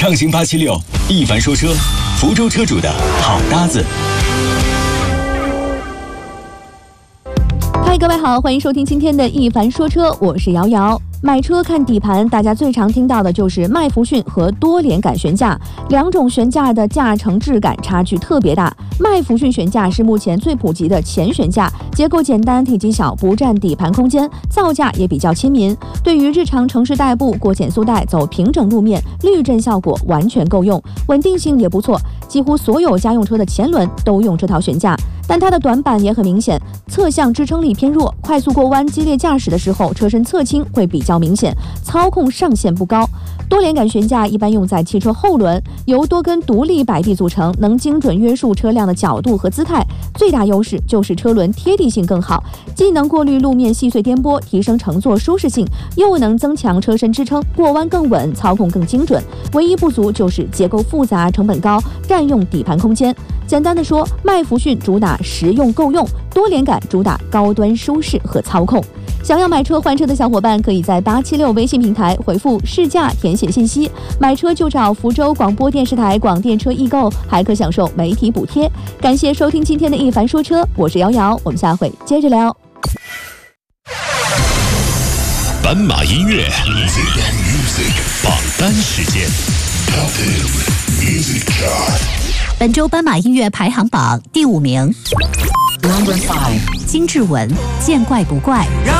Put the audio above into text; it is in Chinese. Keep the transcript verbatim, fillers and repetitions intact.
畅行八七六，一凡说车，福州车主的好搭子。 嗨，各位好，欢迎收听今天的一凡说车，我是瑶瑶。买车看底盘，大家最常听到的就是麦弗逊和多连杆悬架，两种悬架的驾乘质感差距特别大。麦弗逊悬架是目前最普及的前悬架，结构简单，体积小，不占底盘空间，造价也比较亲民，对于日常城市代步、过减速带、走平整路面，滤震效果完全够用，稳定性也不错，几乎所有家用车的前轮都用这套悬架。但它的短板也很明显，侧向支撑力偏弱，快速过弯、激烈驾驶的时候，车身侧倾会比较明显，操控上限不高。多连杆悬架一般用在汽车后轮，由多根独立摆臂组成，能精准约束车辆的角度和姿态。最大优势就是车轮贴地性更好，既能过滤路面细碎颠簸，提升乘坐舒适性，又能增强车身支撑，过弯更稳，操控更精准。唯一不足就是结构复杂、成本高，占用底盘空间。简单的说，麦弗逊主打实用够用，多连杆主打高端舒适和操控。想要买车换车的小伙伴，可以在八七六微信平台回复试驾填写信息，买车就找福州广播电视台广电车易购，还可享受媒体补贴。感谢收听今天的一凡说车，我是瑶瑶，我们下回接着聊。 斑马音乐榜单时间。 本周斑马音乐排行榜第五名，金志文《见怪不怪》。